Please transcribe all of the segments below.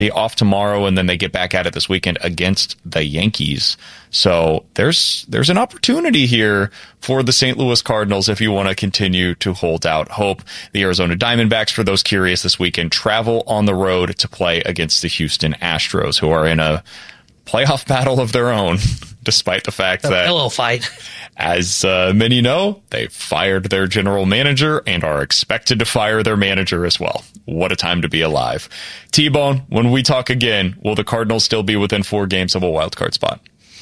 off tomorrow, and then they get back at it this weekend against the Yankees. So there's an opportunity here for the St. Louis Cardinals if you want to continue to hold out hope. The Arizona Diamondbacks, for those curious this weekend, travel on the road to play against the Houston Astros, who are in a playoff battle of their own, despite the fact that pillow fight. As many know, they fired their general manager and are expected to fire their manager as well. What a time to be alive. T-Bone, when we talk again, will the Cardinals still be within 4 games of a wild card spot?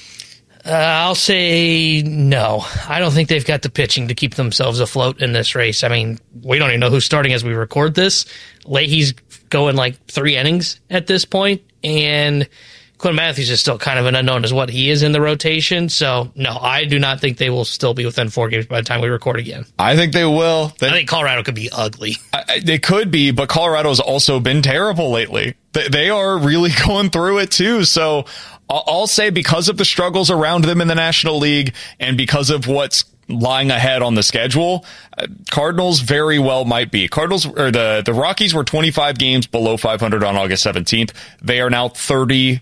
I'll say no. I don't think they've got the pitching to keep themselves afloat in this race. I mean, we don't even know who's starting as we record this. Leahy's going like 3 innings at this point, and Quinn Matthews is still kind of an unknown as what he is in the rotation. So, no, I do not think they will still be within 4 games by the time we record again. I think they will. I think Colorado could be ugly. They could be, but Colorado's also been terrible lately. They are really going through it, too. So, I'll say because of the struggles around them in the National League and because of what's lying ahead on the schedule, Cardinals very well might be. The Rockies were 25 games below 500 on August 17th. They are now 33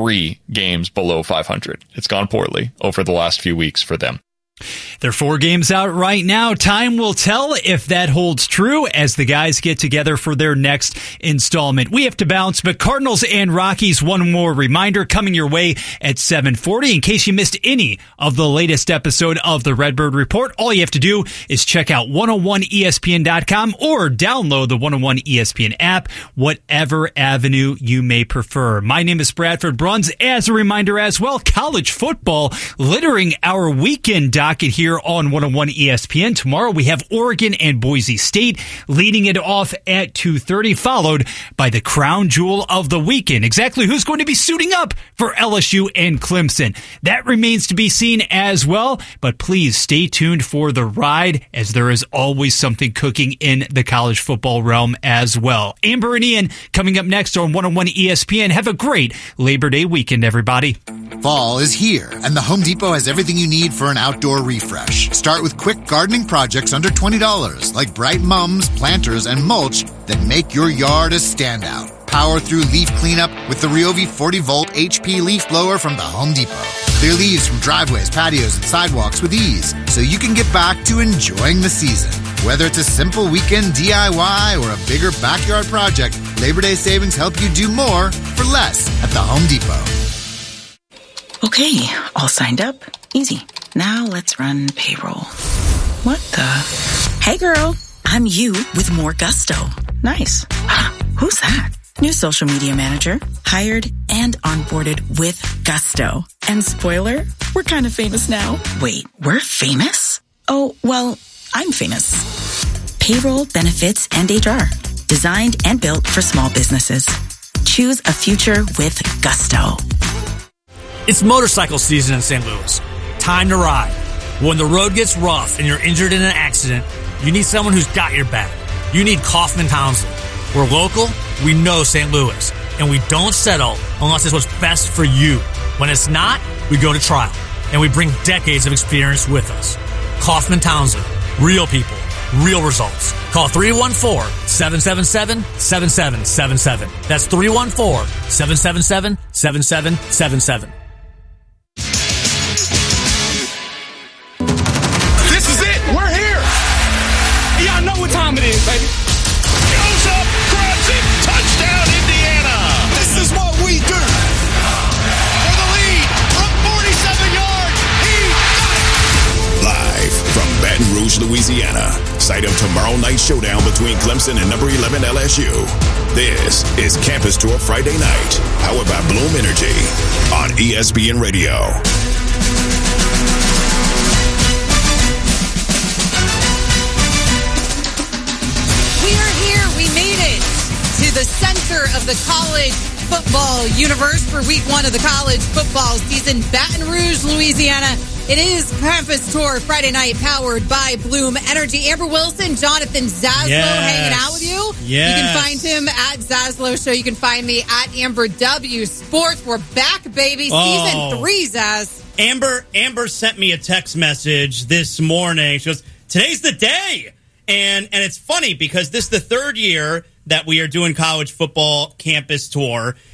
games below 500. It's gone poorly over the last few weeks for them. They're 4 games out right now. Time will tell if that holds true as the guys get together for their next installment. We have to bounce, but Cardinals and Rockies, one more reminder coming your way at 7:40. In case you missed any of the latest episode of the Redbird Report, all you have to do is check out 101ESPN.com or download the 101 ESPN app, whatever avenue you may prefer. My name is Bradford Bruns. As a reminder as well, college football littering our weekend docket here on 101 ESPN. Tomorrow we have Oregon and Boise State leading it off at 2:30, followed by the crown jewel of the weekend. Exactly who's going to be suiting up for LSU and Clemson? That remains to be seen as well, but please stay tuned for the ride as there is always something cooking in the college football realm as well. Amber and Ian coming up next on 101 ESPN. Have a great Labor Day weekend, everybody. Fall is here, and the Home Depot has everything you need for an outdoor refresh. Start with quick gardening projects under $20, like bright mums, planters, and mulch that make your yard a standout. Power through leaf cleanup with the Ryobi 40-volt HP leaf blower from the Home Depot. Clear leaves from driveways, patios, and sidewalks with ease, so you can get back to enjoying the season. Whether it's a simple weekend DIY or a bigger backyard project, Labor Day savings help you do more for less at the Home Depot. Okay, all signed up. Easy. Now let's run payroll. What the? Hey girl, I'm you with more gusto. Nice. Who's that? New social media manager. Hired and onboarded with gusto. And spoiler, we're kind of famous now. Wait, we're famous? Oh, well, I'm famous. Payroll, benefits, and HR. Designed and built for small businesses. Choose a future with gusto. It's motorcycle season in St. Louis. Time to ride. When the road gets rough and you're injured in an accident, you need someone who's got your back. You need Kaufman Townsend. We're local, we know St. Louis, and we don't settle unless it's what's best for you. When it's not, we go to trial, and we bring decades of experience with us. Kaufman Townsend. Real people. Real results. Call 314-777-7777. That's 314-777-7777. This is it. We're here. Y'all know what time it is, baby. Goes up, grabs it, touchdown, Indiana. This is what we do. For the lead from 47 yards, he got it. Live from Baton Rouge, Louisiana, site of tomorrow night's showdown between Clemson and number 11 LSU. This is Campus Tour Friday night, powered by Bloom Energy on ESPN Radio. To the center of the college football universe for week 1 of the college football season, Baton Rouge, Louisiana. It is Campus Tour Friday night, powered by Bloom Energy. Amber Wilson, Jonathan Zaslow hanging out with you. Yes. You can find him at Zaslow Show. You can find me at Amber W Sports. We're back, baby. Season 3, Zaz. Amber sent me a text message this morning. She goes, today's the day. And it's funny because this is the third year that we are doing college football campus tour.